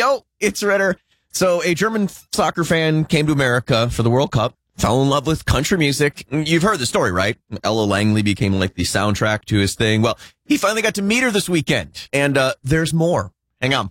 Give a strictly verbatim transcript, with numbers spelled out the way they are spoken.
Yo, it's Ritter. So a German soccer fan came to America for the World Cup, fell in love with country music. You've heard the story, right? Ella Langley became like the soundtrack to his thing. Well, he finally got to meet her this weekend, and uh, there's more. Hang on.